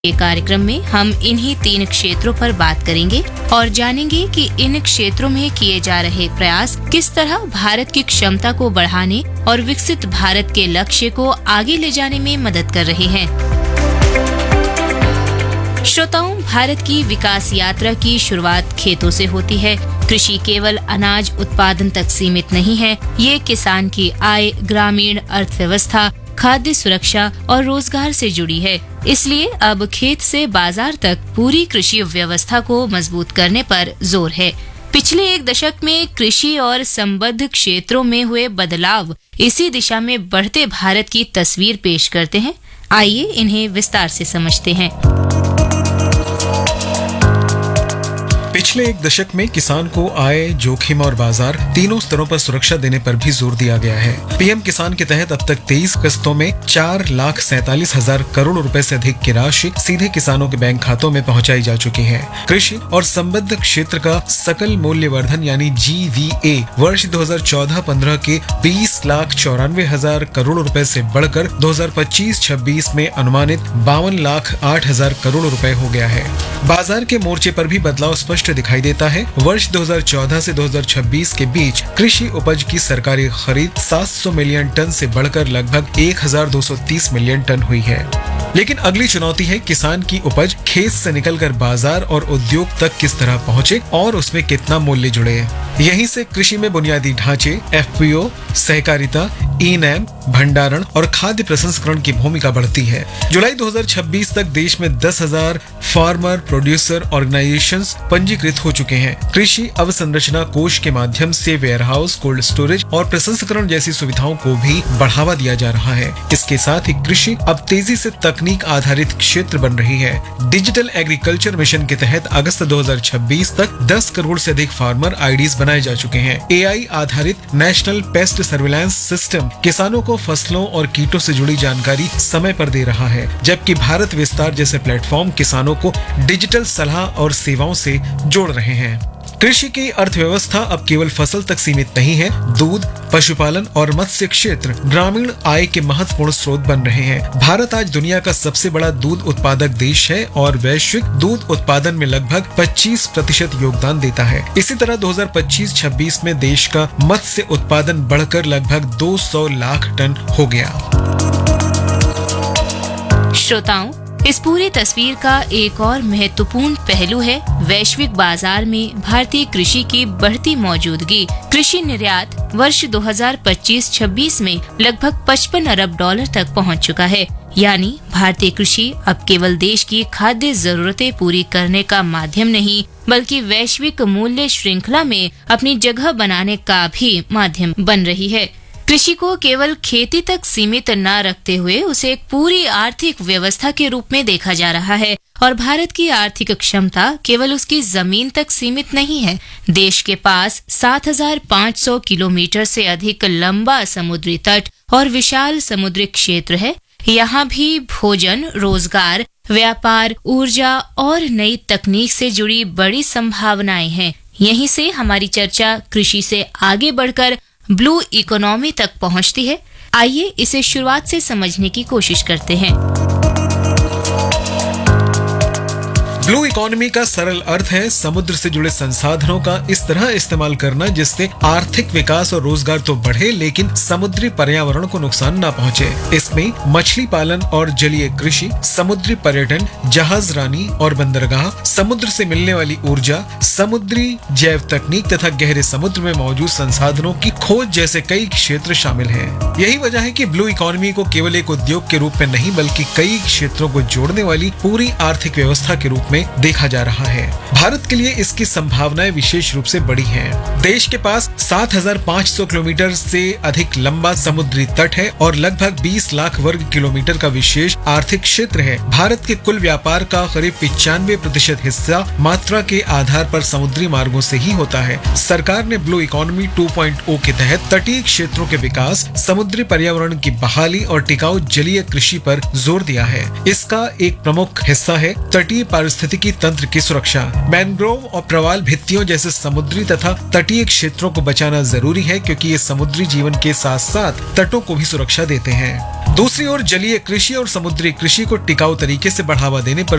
ये कार्यक्रम में हम इन्हीं 3 क्षेत्रों पर बात करेंगे और जानेंगे कि इन क्षेत्रों में किए जा रहे प्रयास किस तरह भारत की क्षमता को बढ़ाने और विकसित भारत के लक्ष्य को आगे ले जाने में मदद कर रहे हैं। श्रोताओं, भारत की विकास यात्रा की शुरुआत खेतों से होती है। कृषि केवल अनाज उत्पादन तक सीमित नहीं है, ये किसान की आय, ग्रामीण अर्थव्यवस्था, खाद्य सुरक्षा और रोजगार से जुड़ी है। इसलिए अब खेत से बाजार तक पूरी कृषि व्यवस्था को मजबूत करने पर जोर है। पिछले 1 दशक में कृषि और संबद्ध क्षेत्रों में हुए बदलाव इसी दिशा में बढ़ते भारत की तस्वीर पेश करते हैं। आइए इन्हें विस्तार से समझते हैं। पिछले 1 दशक में किसान को आय, जोखिम और बाजार तीनों स्तरों पर सुरक्षा देने पर भी जोर दिया गया है। पीएम किसान के तहत अब तक 23 किस्तों में 4,47,000 करोड़ रुपए से अधिक की राशि सीधे किसानों के बैंक खातों में पहुंचाई जा चुकी है। कृषि और संबद्ध क्षेत्र का सकल मूल्यवर्धन यानी GVA वर्ष 2014-15 के 20,94,000 करोड़ रुपए से बढ़कर 2025-26 में अनुमानित 52,08,000 करोड़ रुपए हो गया है। बाजार के मोर्चे पर भी बदलाव स्पष्ट दिखाई देता है। वर्ष 2014 से 2026 के बीच कृषि उपज की सरकारी खरीद 700 मिलियन टन से बढ़कर लगभग 1,230 मिलियन टन हुई है। लेकिन अगली चुनौती है किसान की उपज खेत से निकलकर बाजार और उद्योग तक किस तरह पहुंचे और उसमें कितना मूल्य जुड़े। यहीं से कृषि में बुनियादी ढांचे, FPO, सहकारिता, E-NAM, भंडारण और खाद्य प्रसंस्करण की भूमिका बढ़ती है। जुलाई 2026 तक देश में 10,000 फार्मर प्रोड्यूसर ऑर्गेनाइजेशंस पंजीकृत हो चुके हैं। कृषि अवसंरचना कोष के माध्यम से वेयरहाउस, कोल्ड स्टोरेज और प्रसंस्करण जैसी सुविधाओं को भी बढ़ावा दिया जा रहा है। इसके साथ ही कृषि अब तेजी से तकनीक आधारित क्षेत्र बन रही है। डिजिटल एग्रीकल्चर मिशन के तहत अगस्त 2026 तक 10 करोड़ से अधिक फार्मर IDs बनाए जा चुके हैं। AI आधारित नेशनल पेस्ट सर्विलांस सिस्टम किसानों को फसलों और कीटों से जुड़ी जानकारी समय पर दे रहा है, जबकि भारत विस्तार जैसे प्लेटफॉर्म किसानों को डिजिटल सलाह और सेवाओं से जोड़ रहे हैं। कृषि की अर्थव्यवस्था अब केवल फसल तक सीमित नहीं है। दूध, पशुपालन और मत्स्य क्षेत्र ग्रामीण आय के महत्वपूर्ण स्रोत बन रहे हैं। भारत आज दुनिया का सबसे बड़ा दूध उत्पादक देश है और वैश्विक दूध उत्पादन में लगभग 25% योगदान देता है। इसी तरह 2025-26 में देश का मत्स्य उत्पादन बढ़कर लगभग 200 लाख टन हो गया। श्रोताओं, इस पूरी तस्वीर का एक और महत्वपूर्ण पहलू है वैश्विक बाजार में भारतीय कृषि की बढ़ती मौजूदगी। कृषि निर्यात वर्ष 2025-26 में लगभग 55 अरब डॉलर तक पहुंच चुका है। यानी भारतीय कृषि अब केवल देश की खाद्य जरूरतें पूरी करने का माध्यम नहीं, बल्कि वैश्विक मूल्य श्रृंखला में अपनी जगह बनाने का भी माध्यम बन रही है। कृषि को केवल खेती तक सीमित न रखते हुए उसे एक पूरी आर्थिक व्यवस्था के रूप में देखा जा रहा है और भारत की आर्थिक क्षमता केवल उसकी जमीन तक सीमित नहीं है। देश के पास 7,500 किलोमीटर से अधिक लंबा समुद्री तट और विशाल समुद्री क्षेत्र है। यहाँ भी भोजन, रोजगार, व्यापार, ऊर्जा और नई तकनीक से जुड़ी बड़ी संभावनाएं हैं। यहीं से हमारी चर्चा कृषि से आगे बढ़कर ब्लू इकोनॉमी तक पहुंचती है। आइए इसे शुरुआत से समझने की कोशिश करते हैं। ब्लू इकोनॉमी का सरल अर्थ है समुद्र से जुड़े संसाधनों का इस तरह इस्तेमाल करना जिससे आर्थिक विकास और रोजगार तो बढ़े लेकिन समुद्री पर्यावरण को नुकसान न पहुंचे। इसमें मछली पालन और जलीय कृषि, समुद्री पर्यटन, जहाजरानी और बंदरगाह, समुद्र से मिलने वाली ऊर्जा, समुद्री जैव तकनीक तथा गहरे समुद्र में मौजूद संसाधनों की खोज जैसे कई क्षेत्र शामिल हैं। यही वजह है कि ब्लू इकोनॉमी को केवल एक उद्योग के रूप में नहीं बल्कि कई क्षेत्रों को जोड़ने वाली पूरी आर्थिक व्यवस्था के रूप में देखा जा रहा है। भारत के लिए इसकी संभावनाएं विशेष रूप से बड़ी हैं। देश के पास 7,500 किलोमीटर से अधिक लंबा समुद्री तट है और लगभग 20 लाख वर्ग किलोमीटर का विशेष आर्थिक क्षेत्र है। भारत के कुल व्यापार का करीब 95% हिस्सा मात्रा के आधार पर समुद्री मार्गों से ही होता है। सरकार ने ब्लू इकोनॉमी 2.0 के तहत तटीय क्षेत्रों के विकास, समुद्री पर्यावरण की बहाली और टिकाऊ जलीय कृषि पर जोर दिया है। इसका एक प्रमुख हिस्सा है तटीय पारिस्थितिकी तंत्र की सुरक्षा। मैंग्रोव और प्रवाल भित्तियों जैसे समुद्री तथा तटीय क्षेत्रों को बचाना जरूरी है क्योंकि ये समुद्री जीवन के साथ साथ तटों को भी सुरक्षा देते हैं। दूसरी ओर जलीय कृषि और समुद्री कृषि को टिकाऊ तरीके से बढ़ावा देने पर